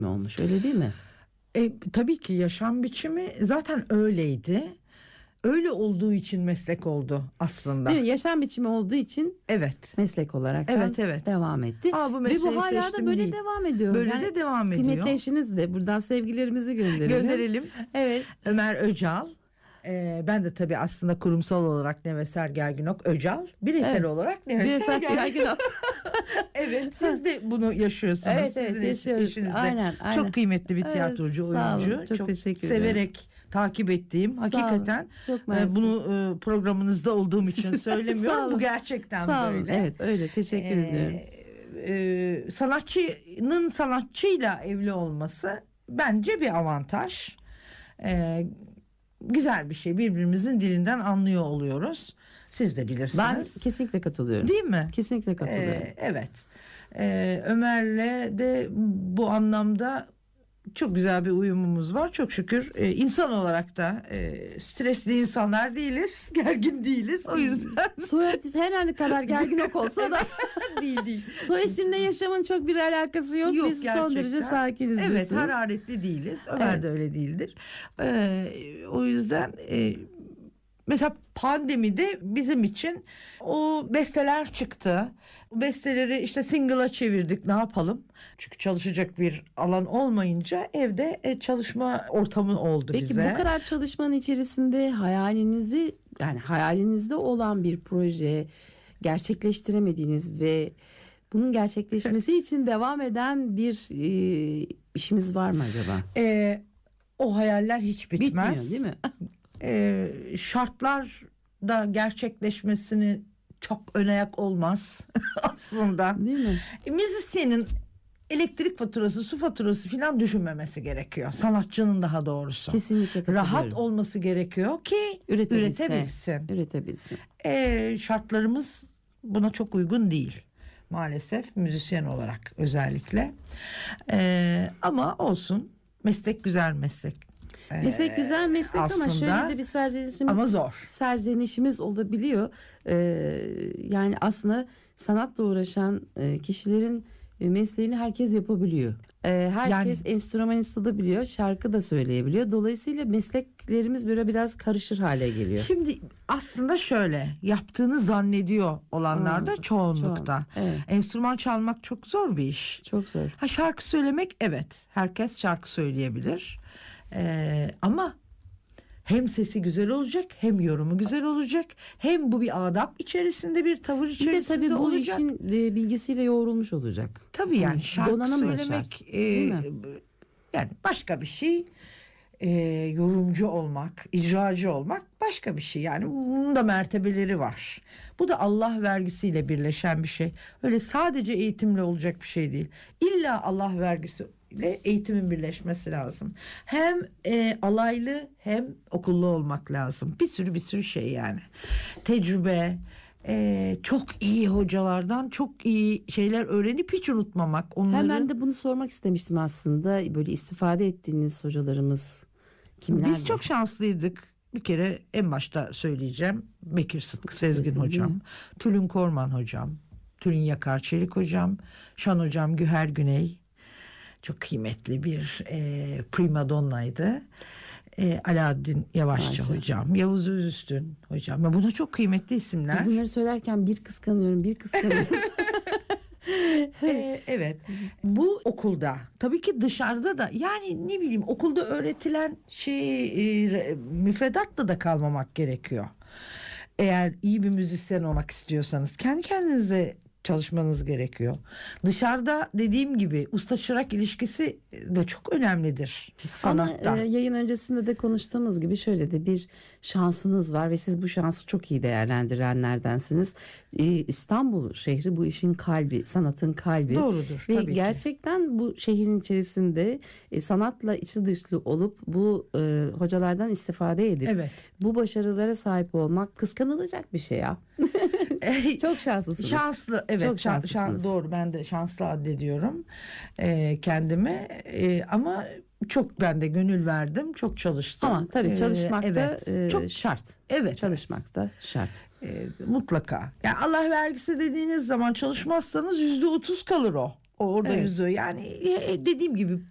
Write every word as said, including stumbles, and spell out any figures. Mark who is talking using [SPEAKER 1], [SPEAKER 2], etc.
[SPEAKER 1] olmuş, öyle değil mi?
[SPEAKER 2] E, tabii ki yaşam biçimi zaten öyleydi. Öyle olduğu için meslek oldu aslında.
[SPEAKER 1] Değil mi? Yaşam biçimi olduğu için
[SPEAKER 2] Evet.
[SPEAKER 1] Meslek olarak
[SPEAKER 2] Evet, evet.
[SPEAKER 1] devam etti.
[SPEAKER 2] Aa, bu
[SPEAKER 1] Ve bu
[SPEAKER 2] mesleği
[SPEAKER 1] hala da
[SPEAKER 2] seçtim
[SPEAKER 1] böyle
[SPEAKER 2] değil.
[SPEAKER 1] devam ediyor.
[SPEAKER 2] Böyle de devam ediyor.
[SPEAKER 1] Kıymetli eşiniz de buradan sevgilerimizi gönderelim.
[SPEAKER 2] Gönderelim.
[SPEAKER 1] Evet.
[SPEAKER 2] Ömer Öcal. Ee, ben de tabii aslında kurumsal olarak Neveser Gerginok Öcal. Bireysel
[SPEAKER 1] Evet.
[SPEAKER 2] olarak Neveser
[SPEAKER 1] Bireysel
[SPEAKER 2] Gerginok.
[SPEAKER 1] Gerginok.
[SPEAKER 2] Evet, siz de bunu yaşıyorsunuz.
[SPEAKER 1] Evet, evet,
[SPEAKER 2] Sizin
[SPEAKER 1] yaşıyoruz.
[SPEAKER 2] eşiniz de
[SPEAKER 1] Aynen, aynen.
[SPEAKER 2] çok kıymetli bir
[SPEAKER 1] Evet,
[SPEAKER 2] tiyatrocu,
[SPEAKER 1] sağ olun.
[SPEAKER 2] oyuncu.
[SPEAKER 1] Çok teşekkür ederim.
[SPEAKER 2] severek takip ettiğim,
[SPEAKER 1] Sağ
[SPEAKER 2] hakikaten
[SPEAKER 1] olun. Çok
[SPEAKER 2] e,
[SPEAKER 1] mersi.
[SPEAKER 2] bunu e, programınızda olduğum için
[SPEAKER 1] Sağ
[SPEAKER 2] söylemiyorum.
[SPEAKER 1] olun.
[SPEAKER 2] Bu gerçekten
[SPEAKER 1] Sağ olun.
[SPEAKER 2] böyle.
[SPEAKER 1] Evet, öyle. Teşekkür
[SPEAKER 2] Ee,
[SPEAKER 1] ediyorum.
[SPEAKER 2] e, sanatçının sanatçıyla evli olması bence bir avantaj. Ee, güzel bir şey. Birbirimizin dilinden anlıyor oluyoruz. Siz de bilirsiniz.
[SPEAKER 1] Ben kesinlikle katılıyorum.
[SPEAKER 2] Değil mi?
[SPEAKER 1] Kesinlikle katılıyorum.
[SPEAKER 2] Ee, evet. Ee, Ömer'le de bu anlamda çok güzel bir uyumumuz var. Çok şükür e, insan olarak da e, stresli insanlar değiliz. Gergin değiliz. O yüzden
[SPEAKER 1] Soyad her ne kadar Gerginok olsa da
[SPEAKER 2] değil değil.
[SPEAKER 1] soy isimle yaşamın çok bir alakası yok.
[SPEAKER 2] Yok,
[SPEAKER 1] Biz
[SPEAKER 2] gerçekten.
[SPEAKER 1] son derece sakiniz.
[SPEAKER 2] Evet,
[SPEAKER 1] diyorsunuz.
[SPEAKER 2] hararetli değiliz. Ömer
[SPEAKER 1] Evet.
[SPEAKER 2] de öyle değildir. Ee, o yüzden e, mesela pandemide bizim için o besteler çıktı. O besteleri işte single'a çevirdik. Ne yapalım? Çünkü çalışacak bir alan olmayınca evde e, çalışma ortamı oldu
[SPEAKER 1] Peki
[SPEAKER 2] bize.
[SPEAKER 1] bu kadar çalışmanın içerisinde hayalinizi, yani hayalinizde olan bir proje gerçekleştiremediğiniz ve bunun gerçekleşmesi için devam eden bir e, işimiz var mı acaba?
[SPEAKER 2] E, o hayaller hiç bitmez.
[SPEAKER 1] Bitmiyor değil mi?
[SPEAKER 2] e, şartlar da gerçekleşmesini çok önayak olmaz aslında.
[SPEAKER 1] Değil mi?
[SPEAKER 2] E, müzisyenin elektrik faturası, su faturası filan düşünmemesi gerekiyor. Sanatçının daha doğrusu.
[SPEAKER 1] Kesinlikle katılıyorum.
[SPEAKER 2] Rahat olması gerekiyor ki
[SPEAKER 1] Üretebilse,
[SPEAKER 2] üretebilsin.
[SPEAKER 1] Üretebilsin.
[SPEAKER 2] E, şartlarımız buna çok uygun değil. Maalesef müzisyen olarak özellikle. E, ama olsun. Meslek güzel meslek.
[SPEAKER 1] Meslek güzel meslek
[SPEAKER 2] aslında,
[SPEAKER 1] ama şöyle de bir serzenişim,
[SPEAKER 2] ama zor.
[SPEAKER 1] serzenişimiz olabiliyor. Ee, yani aslında sanatla uğraşan e, kişilerin e, mesleğini herkes yapabiliyor. Ee, herkes
[SPEAKER 2] Yani-
[SPEAKER 1] enstrümanist olabiliyor, şarkı da söyleyebiliyor. Dolayısıyla mesleklerimiz böyle biraz karışır hale geliyor.
[SPEAKER 2] Şimdi aslında şöyle, yaptığını zannediyor olanlar da
[SPEAKER 1] Aa,
[SPEAKER 2] çoğunlukta.
[SPEAKER 1] çoğun, evet.
[SPEAKER 2] Enstrüman çalmak çok zor bir iş.
[SPEAKER 1] Çok zor.
[SPEAKER 2] Ha, şarkı söylemek, evet, herkes şarkı söyleyebilir. Ee, ama hem sesi güzel olacak, hem yorumu güzel olacak, hem bu bir adap içerisinde, bir tavır
[SPEAKER 1] Bir de
[SPEAKER 2] içerisinde
[SPEAKER 1] tabii bu
[SPEAKER 2] olacak.
[SPEAKER 1] işin e, bilgisiyle yoğrulmuş olacak.
[SPEAKER 2] Tabii yani
[SPEAKER 1] Yani
[SPEAKER 2] şarkı
[SPEAKER 1] donanım da
[SPEAKER 2] söylemek
[SPEAKER 1] şart,
[SPEAKER 2] e,
[SPEAKER 1] değil mi?
[SPEAKER 2] yani başka bir şey. E, yorumcu olmak, icracı olmak başka bir şey. Yani bunun da mertebeleri var. Bu da Allah vergisiyle birleşen bir şey. Öyle sadece eğitimle olacak bir şey değil. İlla Allah vergisiyle eğitimin birleşmesi lazım. Hem e, alaylı hem okullu olmak lazım. Bir sürü bir sürü şey yani. Tecrübe, e, çok iyi hocalardan çok iyi şeyler öğrenip hiç unutmamak. Onları...
[SPEAKER 1] Hemen de bunu sormak istemiştim aslında. Böyle istifade ettiğiniz hocalarımız kimler?
[SPEAKER 2] Biz çok şanslıydık. Bir kere en başta söyleyeceğim. Bekir Sıtkı Sezgin
[SPEAKER 1] Sezgin, değil mi?
[SPEAKER 2] hocam, Tülin Korman hocam, Tülin Yakar Çelik hocam, Şan hocam, Güher Güney. Çok kıymetli bir e, prima donnaydı. E, Alaaddin Yavaşça
[SPEAKER 1] Maşallah.
[SPEAKER 2] hocam, Yavuz Özüstün hocam. Ya buna çok kıymetli isimler.
[SPEAKER 1] Bunları söylerken bir kıskanıyorum, bir kıskanıyorum.
[SPEAKER 2] Ee, evet. Bu okulda, tabii ki dışarıda da, yani ne bileyim, okulda öğretilen şey e, müfredatla da kalmamak gerekiyor. Eğer iyi bir müzisyen olmak istiyorsanız kendi kendinize çalışmanız gerekiyor. Dışarıda dediğim gibi usta çırak ilişkisi de çok önemlidir sanatta.
[SPEAKER 1] Ama e, yayın öncesinde de konuştuğumuz gibi şöyle de bir şansınız var ve siz bu şansı çok iyi değerlendirenlerdensiniz. E, İstanbul şehri bu işin kalbi, sanatın kalbi.
[SPEAKER 2] Doğrudur,
[SPEAKER 1] Ve
[SPEAKER 2] tabii ki.
[SPEAKER 1] gerçekten bu şehrin içerisinde e, sanatla içi dışlı olup bu e, hocalardan istifade edip
[SPEAKER 2] Evet.
[SPEAKER 1] bu başarılara sahip olmak kıskanılacak bir şey ya. Çok şanslısınız.
[SPEAKER 2] Şanslı, evet.
[SPEAKER 1] Çok
[SPEAKER 2] şan-
[SPEAKER 1] şanslısınız.
[SPEAKER 2] şan- doğru, ben de şanslı addediyorum e, kendimi. E, ama çok ben de gönül verdim, çok çalıştım.
[SPEAKER 1] Ama tabii
[SPEAKER 2] E,
[SPEAKER 1] çalışmak da
[SPEAKER 2] evet.
[SPEAKER 1] e,
[SPEAKER 2] çok
[SPEAKER 1] şart.
[SPEAKER 2] Evet,
[SPEAKER 1] Çalışmak da şart.
[SPEAKER 2] E, mutlaka. Yani Allah vergisi dediğiniz zaman çalışmazsanız yüzde otuz kalır o. O orada
[SPEAKER 1] Evet.
[SPEAKER 2] yüzde, yani e, dediğim gibi